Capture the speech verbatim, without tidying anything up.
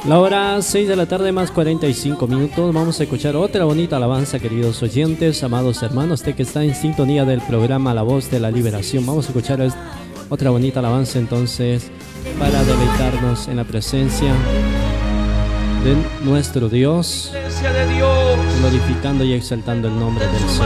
La hora seis de la tarde más cuarenta y cinco minutos. Vamos a escuchar otra bonita alabanza, queridos oyentes, amados hermanos, usted que está en sintonía del programa La Voz de la Liberación. Vamos a escuchar otra bonita alabanza entonces para deleitarnos en la presencia de nuestro Dios, glorificando y exaltando el nombre del Señor.